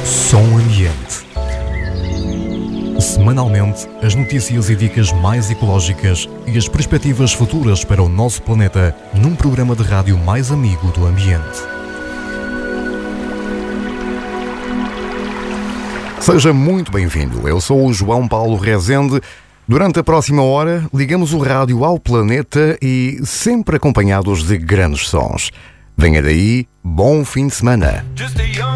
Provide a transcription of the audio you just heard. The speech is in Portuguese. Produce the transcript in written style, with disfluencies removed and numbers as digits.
Som Ambiente. Semanalmente, as notícias e dicas mais ecológicas e as perspectivas futuras para o nosso planeta num programa de rádio mais amigo do ambiente. Seja muito bem-vindo. Eu sou o João Paulo Rezende. Durante a próxima hora, ligamos o rádio ao planeta e sempre acompanhados de grandes sons. Venha daí, bom fim de semana.